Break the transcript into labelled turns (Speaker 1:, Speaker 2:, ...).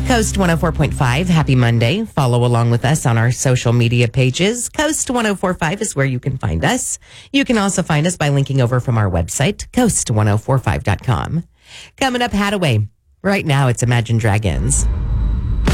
Speaker 1: Coast 104.5, happy Monday. Follow along with us on our social media pages. Coast 104.5 is where you can find us. You can also find us by linking over from our website, coast1045.com. Coming up, Hadaway. Right now, it's Imagine Dragons.